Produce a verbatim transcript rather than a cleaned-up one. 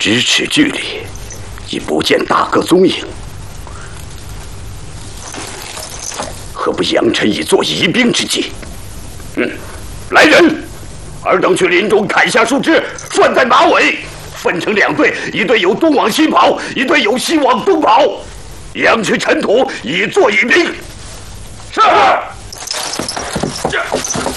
咫尺距离，已不见大哥踪影。何不扬尘以作疑兵之计？嗯，来人，尔等去林中砍下树枝，拴在马尾，分成两队，一队由东往西跑，一队由西往东跑，扬去尘土，以作疑兵。是。